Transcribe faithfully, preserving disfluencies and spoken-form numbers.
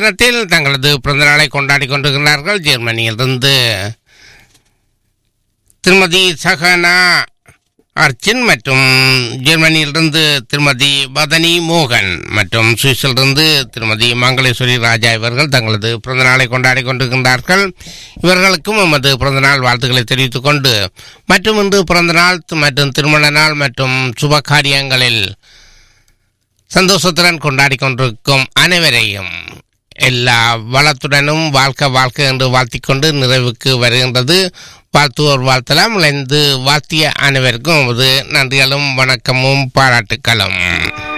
தினத்தில் தங்களது பிறந்தநாளை கொண்டாடி கொண்டிருக்கிறார்கள். ஜெர்மனியிலிருந்து திருமதி சஹனா அர்ச்சின் மற்றும் ஜெர்மனியிலிருந்து திருமதி பதனி மோகன் மற்றும் சுவிஸிலிருந்து திருமதி மங்களேஸ்வரி ராஜா இவர்கள் தங்களது பிறந்தநாளை கொண்டாடி கொண்டிருக்கின்றார்கள். இவர்களுக்கும் எமது பிறந்தநாள் வாழ்த்துக்களை தெரிவித்துக் கொண்டு மற்றும் இன்று பிறந்தநாள் மற்றும் திருமண நாள் மற்றும் சுப காரியங்களில் சந்தோஷத்துடன் கொண்டாடி கொண்டிருக்கும் அனைவரையும் எல்லா வளத்துடனும் வாழ்க்கை வாழ்க்கை என்று வாழ்த்திக்கொண்டு நிறைவுக்கு வருகின்றது. வாழ்த்துவோர் வாழ்த்தலாம். இணைந்து வாழ்த்திய அனைவருக்கும் நன்றிகளும் வணக்கமும் பாராட்டுக்களும்.